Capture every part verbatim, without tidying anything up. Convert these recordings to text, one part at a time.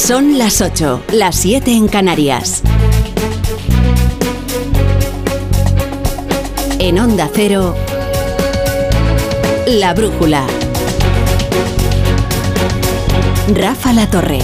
Son las ocho, las siete en Canarias. En Onda Cero, La Brújula. Rafa La Torre.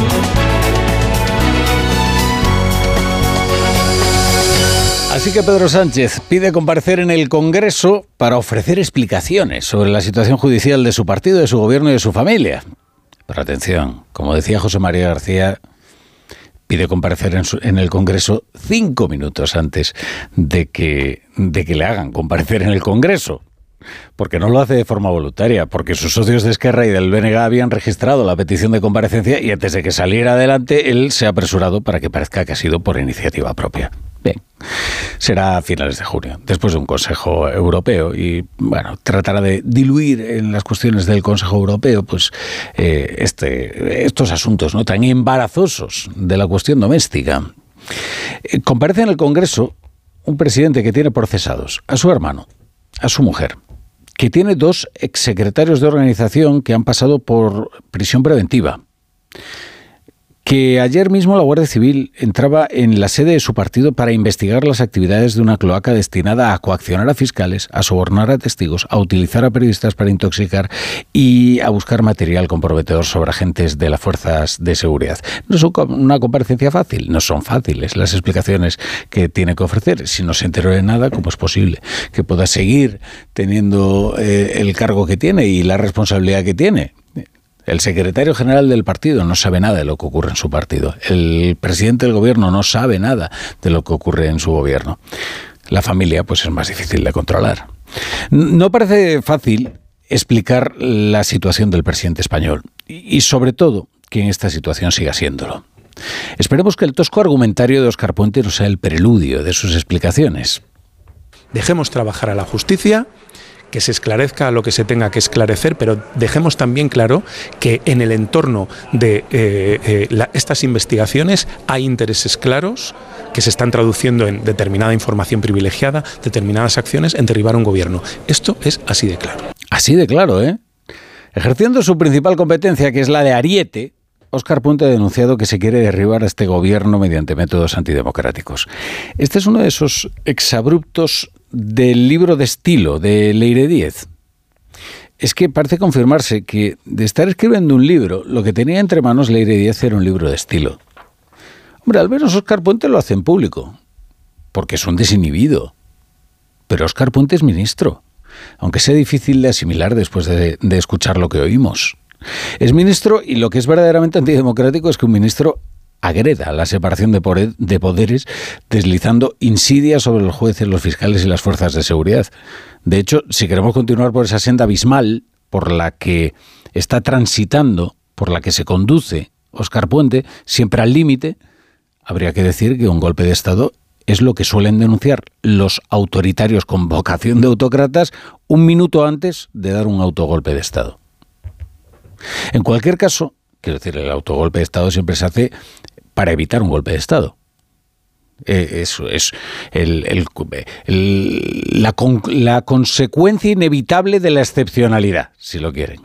Así que Pedro Sánchez pide comparecer en el Congreso para ofrecer explicaciones sobre la situación judicial de su partido, de su gobierno y de su familia. Pero atención, como decía José María García, pide comparecer en, su, en el Congreso cinco minutos antes de que, de que le hagan comparecer en el Congreso. Porque no lo hace de forma voluntaria, porque sus socios de Esquerra y del B N G habían registrado la petición de comparecencia y antes de que saliera adelante, él se ha apresurado para que parezca que ha sido por iniciativa propia. Bien, será a finales de junio, después de un Consejo Europeo, y bueno, tratará de diluir en las cuestiones del Consejo Europeo pues eh, este, estos asuntos, ¿no?, tan embarazosos de la cuestión doméstica. Eh, comparece en el Congreso un presidente que tiene procesados a su hermano, a su mujer, que tiene dos exsecretarios de organización que han pasado por prisión preventiva, que ayer mismo la Guardia Civil entraba en la sede de su partido para investigar las actividades de una cloaca destinada a coaccionar a fiscales, a sobornar a testigos, a utilizar a periodistas para intoxicar y a buscar material comprometedor sobre agentes de las fuerzas de seguridad. No es una comparecencia fácil, no son fáciles las explicaciones que tiene que ofrecer. Si no se enteró de nada, ¿cómo es posible que pueda seguir teniendo eh, el cargo que tiene y la responsabilidad que tiene? El secretario general del partido no sabe nada de lo que ocurre en su partido. El presidente del gobierno no sabe nada de lo que ocurre en su gobierno. La familia, pues, es más difícil de controlar. No parece fácil explicar la situación del presidente español y, sobre todo, que en esta situación siga siéndolo. Esperemos que el tosco argumentario de Óscar Puente no sea el preludio de sus explicaciones. Dejemos trabajar a la justicia, que se esclarezca lo que se tenga que esclarecer, pero dejemos también claro que en el entorno de eh, eh, la, estas investigaciones hay intereses claros que se están traduciendo en determinada información privilegiada, determinadas acciones en derribar un gobierno. Esto es así de claro. Así de claro, ¿eh? Ejerciendo su principal competencia, que es la de ariete, Óscar Puente ha denunciado que se quiere derribar a este gobierno mediante métodos antidemocráticos. Este es uno de esos exabruptos del libro de estilo de Leire Díez. Es que parece confirmarse que de estar escribiendo un libro, lo que tenía entre manos Leire Díez era un libro de estilo. Hombre, al menos Óscar Puente lo hace en público, porque es un desinhibido. Pero Óscar Puente es ministro, aunque sea difícil de asimilar después de, de escuchar lo que oímos. Es ministro y lo que es verdaderamente antidemocrático es que un ministro agreda la separación de poderes deslizando insidias sobre los jueces, los fiscales y las fuerzas de seguridad. De hecho, si queremos continuar por esa senda abismal por la que está transitando, por la que se conduce Óscar Puente, siempre al límite, habría que decir que un golpe de Estado es lo que suelen denunciar los autoritarios con vocación de autócratas un minuto antes de dar un autogolpe de Estado. En cualquier caso, quiero decir, el autogolpe de Estado siempre se hace para evitar un golpe de Estado. Eh, eso es el, el, el, la, con, la consecuencia inevitable de la excepcionalidad, si lo quieren.